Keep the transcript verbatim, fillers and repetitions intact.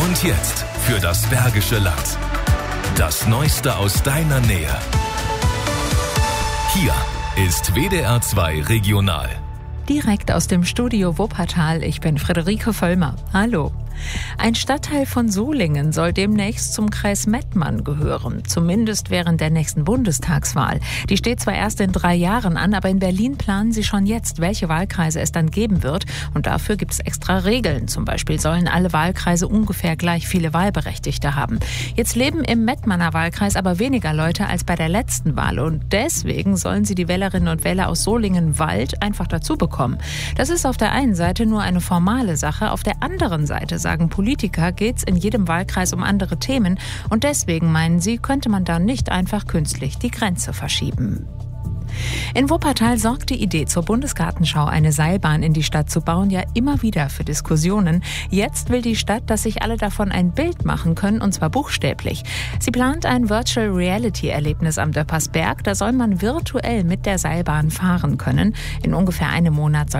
Und jetzt für das Bergische Land. Das Neueste aus deiner Nähe. Hier ist W D R zwei Regional. Direkt aus dem Studio Wuppertal, ich bin Friederike Völlmer. Hallo. Ein Stadtteil von Solingen soll demnächst zum Kreis Mettmann gehören, zumindest während der nächsten Bundestagswahl. Die steht zwar erst in drei Jahren an, aber in Berlin planen sie schon jetzt, welche Wahlkreise es dann geben wird. Und dafür gibt es extra Regeln. Zum Beispiel sollen alle Wahlkreise ungefähr gleich viele Wahlberechtigte haben. Jetzt leben im Mettmanner Wahlkreis aber weniger Leute als bei der letzten Wahl. Und deswegen sollen sie die Wählerinnen und Wähler aus Solingen-Wald einfach dazu bekommen. Das ist auf der einen Seite nur eine formale Sache, auf der anderen Seite sagen Politiker, geht es in jedem Wahlkreis um andere Themen und deswegen meinen sie, könnte man da nicht einfach künstlich die Grenze verschieben. In Wuppertal sorgt die Idee zur Bundesgartenschau, eine Seilbahn in die Stadt zu bauen, ja immer wieder für Diskussionen. Jetzt will die Stadt, dass sich alle davon ein Bild machen können, und zwar buchstäblich. Sie plant ein Virtual Reality Erlebnis am Döppersberg. Da soll man virtuell mit der Seilbahn fahren können. In ungefähr einem Monat soll